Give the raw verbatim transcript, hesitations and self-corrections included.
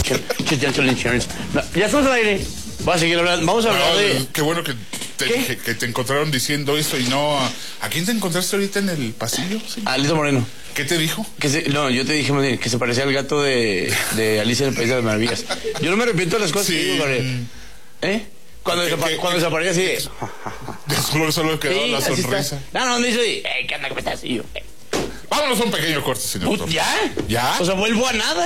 Dental Insurance. No, ya estamos al aire. Vamos a seguir hablando. Vamos a hablar No, de... Qué bueno que te, que, que te encontraron diciendo esto y no... ¿A, ¿a quién te encontraste ahorita en el pasillo? Sí. A Alito Moreno. ¿Qué te dijo? Que se, no, yo te dije más bien, que se parecía al gato de, de Alicia en el País de las Maravillas. Yo no me arrepiento de las cosas Sí. que digo, Gabriel. ¿Eh? Cuando, ¿Qué, desapa- qué, cuando qué? desaparecía así de... Solo, solo quedó Sí, la así sonrisa. está. No, no, me dice, eh, ¿qué onda, cómo estás? Y yo, eh, Vámonos a un pequeño corte, señor. ¿ya? ¿Ya? O sea, vuelvo a nada.